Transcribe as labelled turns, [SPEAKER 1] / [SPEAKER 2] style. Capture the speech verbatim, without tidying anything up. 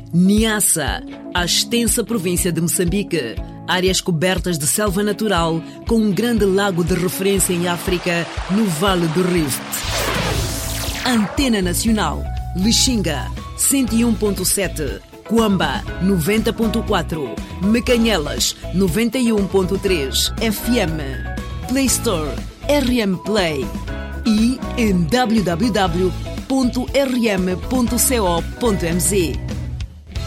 [SPEAKER 1] Niassa, a extensa província de Moçambique, áreas cobertas de selva natural com um grande lago de referência em África, no Vale do Rift. Antena Nacional, Lixinga, cento e um ponto sete, Cuamba, noventa ponto quatro, Mecanhelas, noventa e um ponto três F M, Play Store, R M Play e em w w w ponto r m ponto co ponto m z.